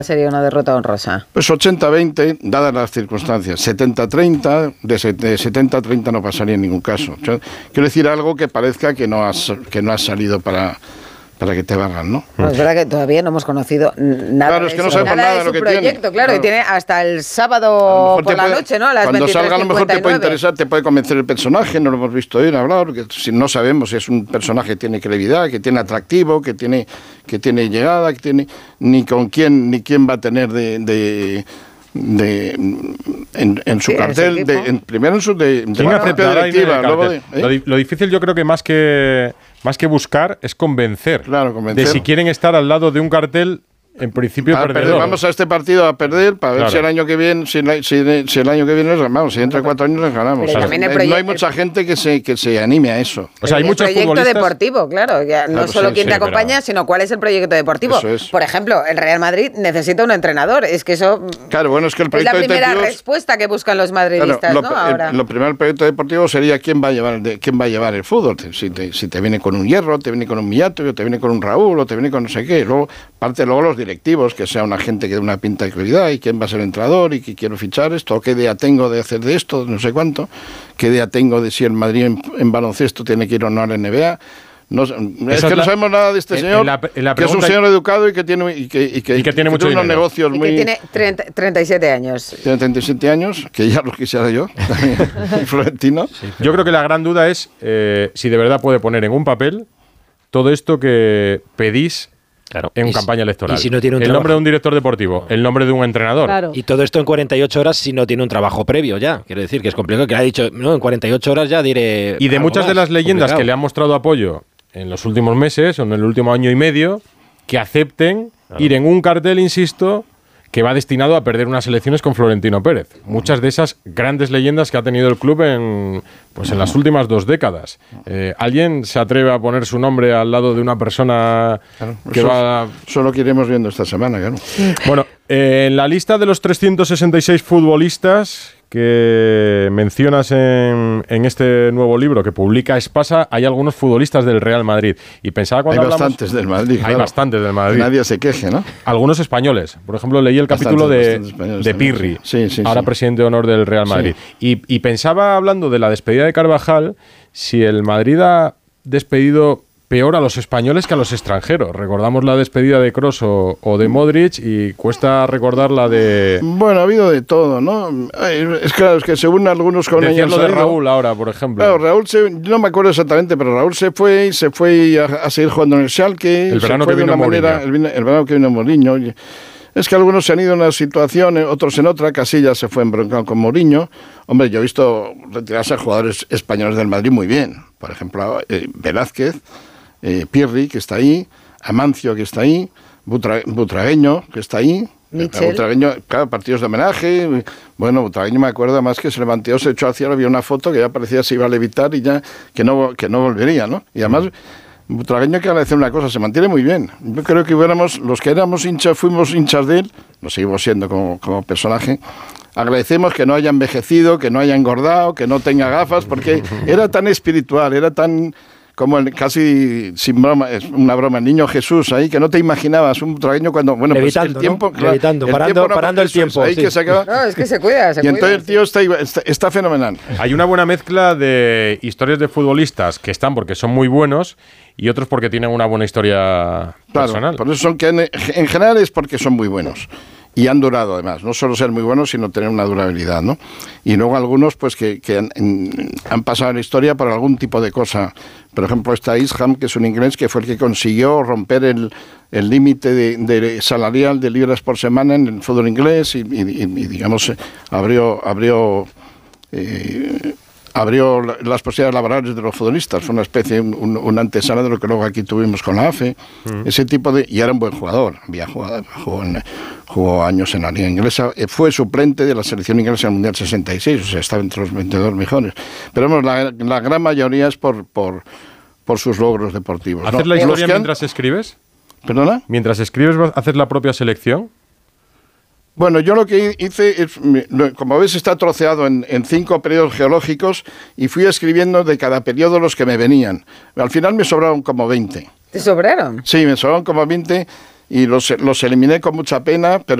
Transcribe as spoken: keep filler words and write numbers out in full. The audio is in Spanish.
Sería una derrota honrosa. Pues ochenta veinte, dadas las circunstancias. setenta treinta, de setenta a treinta no pasaría en ningún caso. O sea, quiero decir algo que parezca que no has, que no has salido para... para que te valgan, ¿no? Bueno, es verdad que todavía no hemos conocido nada claro, es que de, no eso, sabemos nada nada de lo su que proyecto, tiene. claro, claro, y tiene hasta el sábado por la puede, noche, ¿no? A las cuando salga a lo mejor te puede veintitrés cincuenta y nueve. interesar, te puede convencer el personaje, no lo hemos visto ir hablar, que si no sabemos si es un personaje que tiene credibilidad, que tiene atractivo, que tiene, que tiene llegada, que tiene ni con quién, ni quién va a tener de... de de en, en su sí, cartel de, en, primero en su de, de la propia directiva, luego de, ¿eh? lo, di, lo difícil yo creo que más que más que buscar es convencer, claro, convencer de si quieren estar al lado de un cartel en principio a perdedor. Perder. Vamos a este partido a perder para ver claro. si el año que viene si, la, si, si el año que viene les ganamos, si entre cuatro años les ganamos. O sea, no hay mucha gente que se que se anime a eso. O sea, hay muchos proyecto futbolistas deportivo, claro, ya no claro, solo sí, quién te sí, acompaña, pero... sino cuál es el proyecto deportivo. Es. Por ejemplo, el Real Madrid necesita un entrenador, es que eso claro, bueno, es que el proyecto es la primera deportivo respuesta que buscan los madridistas, claro, lo, ¿no? Ahora. El, lo primero el proyecto deportivo sería quién va a llevar de, quién va a llevar el fútbol, si te, si te viene con un Hierro, te viene con un Millato, te viene con un Raúl o te viene con no sé qué, luego parte luego los directivos que sea una gente que dé una pinta de claridad y quién va a ser el entrenador y que quiero fichar esto, o qué idea tengo de hacer de esto, no sé cuánto, qué idea tengo de si el Madrid en, en baloncesto tiene que ir o no a la N B A. No, es que es la, no sabemos nada de este señor, en la, en la que es un señor educado y que tiene y que, y que, y que tiene, y mucho tiene unos negocios y muy... que tiene treinta, treinta y siete años. Tiene treinta y siete años, que ya lo quisiera yo, Florentino. Sí, yo creo que la gran duda es eh, si de verdad puede poner en un papel todo esto que pedís Claro. en y campaña electoral. Y si no tiene un el trabajo. nombre de un director deportivo, el nombre de un entrenador. Claro. Y todo esto en cuarenta y ocho horas si no tiene un trabajo previo ya. Quiero decir que es complicado, que ha dicho, no, en cuarenta y ocho horas ya diré... Y de muchas más. de las leyendas complicado. que le han mostrado apoyo en los últimos meses o en el último año y medio, que acepten claro. ir en un cartel, insisto, que va destinado a perder unas elecciones con Florentino Pérez. Muchas de esas grandes leyendas que ha tenido el club en, pues en las últimas dos décadas. Eh, ¿Alguien se atreve a poner su nombre al lado de una persona claro, que eso, va...? Eso lo que iremos viendo esta semana, claro. Bueno, eh, en la lista de los trescientos sesenta y seis futbolistas que mencionas en, en este nuevo libro que publica Espasa, hay algunos futbolistas del Real Madrid. Y pensaba cuando hay hablamos, bastantes del Madrid. Hay claro. bastantes del Madrid. Que nadie se queje, ¿no? Algunos españoles. Por ejemplo, leí el bastantes, capítulo de, de Pirri, sí, sí, ahora sí. presidente de honor del Real Madrid. Sí. Y, y pensaba, hablando de la despedida de Carvajal, si el Madrid ha despedido peor a los españoles que a los extranjeros. Recordamos la despedida de Kroos o, o de Modric y cuesta recordar la de... Bueno, ha habido de todo, ¿no? Es claro, es que según algunos con Decías lo de Raúl ahora, por ejemplo. Claro, Raúl, se, no me acuerdo exactamente, pero Raúl se fue y se fue a, a seguir jugando en el Schalke. El verano que vino Mourinho. Manera, el, el verano que vino Mourinho. Es que algunos se han ido en una situación, otros en otra. Casillas se fue embroncado con Mourinho. Hombre, yo he visto retirarse a jugadores españoles del Madrid muy bien. Por ejemplo, eh, Velázquez, Eh, Pirri, que está ahí, Amancio, que está ahí, Butra, Butragueño, que está ahí. Michel. Butragueño, claro, partidos de homenaje. Bueno, Butragueño me acuerdo además que se levantó, se echó al cielo, había una foto que ya parecía se iba a levitar y ya que no, que no volvería, ¿no? Y además, Butragueño, que agradecer una cosa, se mantiene muy bien. Yo creo que hubiéramos, los que éramos hinchas, fuimos hinchas de él, lo seguimos siendo como, como personaje. Agradecemos que no haya envejecido, que no haya engordado, que no tenga gafas, porque era tan espiritual, era tan... como el, casi sin broma, es una broma, el niño Jesús ahí, que no te imaginabas un tragueño cuando, bueno, levitando, pues el tiempo, ¿no? Claro, levitando, el parando, tiempo no, parando el tiempo. Ahí sí. que se acaba. No, es que se cuida, se y cuida, entonces el tío sí. está, está, está fenomenal. Hay una buena mezcla de historias de futbolistas que están porque son muy buenos y otros porque tienen una buena historia claro, personal. Por eso son que en, en general es porque son muy buenos. Y han durado además, no solo ser muy buenos, sino tener una durabilidad, ¿no? Y luego algunos pues que, que han, en, han pasado en la historia por algún tipo de cosa. Por ejemplo, está Isham, que es un inglés que fue el que consiguió romper el el límite de, de salarial de libras por semana en el fútbol inglés y, y, y digamos, abrió... abrió eh, abrió las posibilidades laborales de los futbolistas. Fue una especie, un, un antesala de lo que luego aquí tuvimos con la A F E. Mm. Ese tipo de... Y era un buen jugador. Había jugado, jugó, en, jugó años en la liga inglesa. Fue suplente de la selección inglesa en el Mundial sesenta y seis. O sea, estaba entre los veintidós mejores. Pero vamos, la, la gran mayoría es por, por, por sus logros deportivos. ¿Haces ¿no? la historia han... mientras escribes? ¿Perdona? Mientras escribes, ¿haces la propia selección? Bueno, yo lo que hice, es, como ves, está troceado en, en cinco periodos geológicos y fui escribiendo de cada periodo los que me venían. Al final me sobraron como veinte. ¿Te sobraron? Sí, me sobraron como veinte y los, los eliminé con mucha pena, pero